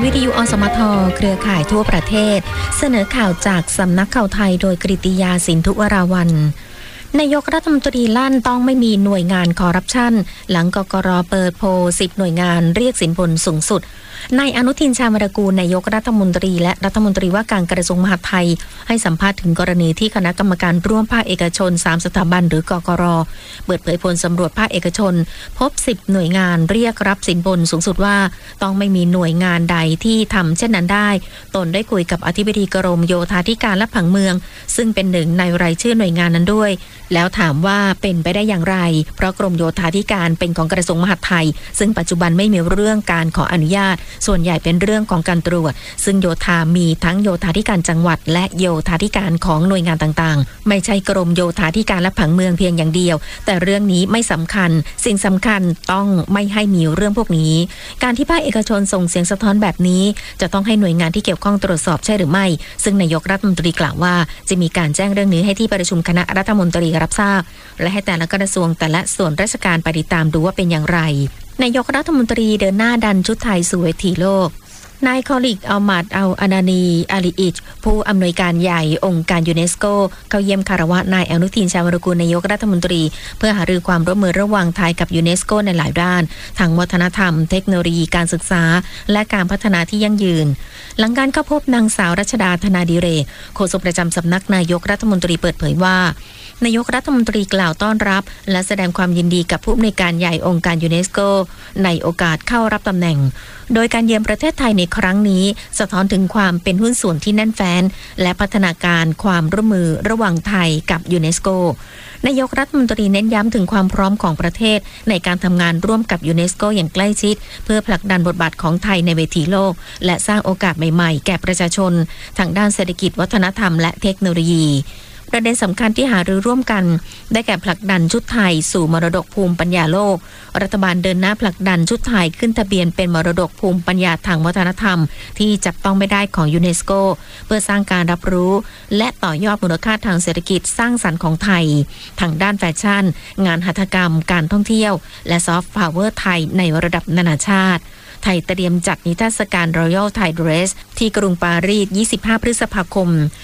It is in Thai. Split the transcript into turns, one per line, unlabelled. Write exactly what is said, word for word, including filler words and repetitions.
วิทยุอสมทเครือข่ายทั่วประเทศเสนอข่าวจากสำนักข่าวไทยโดยกฤติยาสินธุวราวัลย์นายกรัฐมนตรีลั่นต้องไม่มีหน่วยงานคอร์รัปชันหลังกกร.เปิดโพลสิบหน่วยงานเรียกสินบนสูงสุดนายอนุทินชาญวิรากูลนายกรัฐมนตรีและรัฐมนตรีว่าการกระทรวงมหาดไทยให้สัมภาษณ์ถึงกรณีที่คณะกรรมการร่วมภาคเอกชนสามสถาบันหรือกกร.เปิดเผยผลสำรวจภาคเอกชนพบสิบหน่วยงานเรียกรับสินบนสูงสุดว่าต้องไม่มีหน่วยงานใดที่ทำเช่นนั้นได้ตนได้คุยกับอธิบดีกรมโยธาธิการและผังเมืองซึ่งเป็นหนึ่งในรายชื่อหน่วยงานนั้นด้วยแล้วถามว่าเป็นไปได้อย่างไรเพราะกรมโยธาธิการเป็นของกระทรวงมหาดไทยซึ่งปัจจุบันไม่มีเรื่องการขออนุญาตส่วนใหญ่เป็นเรื่องของการตรวจซึ่งโยธามีทั้งโยธาธิการจังหวัดและโยธาธิการของหน่วยงานต่างๆไม่ใช่กรมโยธาธิการและผังเมืองเพียงอย่างเดียวแต่เรื่องนี้ไม่สำคัญสิ่งสำคัญต้องไม่ให้มีเรื่องพวกนี้การที่ภาคเอกชนส่งเสียงสะท้อนแบบนี้จะต้องให้หน่วยงานที่เกี่ยวข้องตรวจสอบใช่หรือไม่ซึ่งนายกรัฐมนตรีกล่าวว่าจะมีการแจ้งเรื่องนี้ให้ที่ประชุมคณะรัฐมนตรีรับทราบและให้แต่ละกระทรวงแต่ละส่วนราชการไปติดตามดูว่าเป็นอย่างไรนายกรัฐมนตรีเดินหน้าดันชุดไทยสู่เวทีโลกนายคอลิกอัลมัดอัลอานานีอาลีอิชผู้อำนวยการใหญ่องค์การยูเนสโกเข้าเยี่ยมคารวะนายอนุทินชาญวิรากูลนายกรัฐมนตรีเพื่อหารือความร่วมมือระหว่างไทยกับยูเนสโกในหลายด้านทั้งวัฒนธรรมเทคโนโลยีการศึกษาและการพัฒนาที่ยั่งยืนหลังการเข้าพบนางสาวรัชดาธนาดิเรกโฆษกประจำสำนักนายกรัฐมนตรีเปิดเผยว่านายกรัฐมนตรีกล่าวต้อนรับและแสดงความยินดีกับผู้อำนวยการใหญ่องค์การยูเนสโกในโอกาสเข้ารับตำแหน่งโดยการเยือนประเทศไทยในครั้งนี้สะท้อนถึงความเป็นหุ้นส่วนที่แน่นแฟ้นและพัฒนาการความร่วมมือระหว่างไทยกับยูเนสโกนายกรัฐมนตรีเน้นย้ำถึงความพร้อมของประเทศในการทำงานร่วมกับยูเนสโกอย่างใกล้ชิดเพื่อผลักดันบทบาทของไทยในเวทีโลกและสร้างโอกาสใหม่ๆแก่ประชาชนทางด้านเศรษฐกิจวัฒนธรรมและเทคโนโลยีประเด็นสำคัญที่หารือร่วมกันได้แก่ผลักดันชุดไทยสู่มรดกภูมิปัญญาโลกรัฐบาลเดินหน้าผลักดันชุดไทยขึ้นทะเบียนเป็นมรดกภูมิปัญญาทางวัฒนธรรมที่จับต้องไม่ได้ของยูเนสโกเพื่อสร้างการรับรู้และต่อยอดมูลค่าทางเศรษฐกิจสร้างสรรค์ของไทยทางด้านแฟชั่นงานหัตถกรรมการท่องเที่ยวและซอฟต์พาวเวอร์ไทยในระดับนานาชาติไทยเตรียมจัดนิทรรศการ Royal Thai Dress ที่กรุงปารีสยี่สิบห้าพฤษภาคม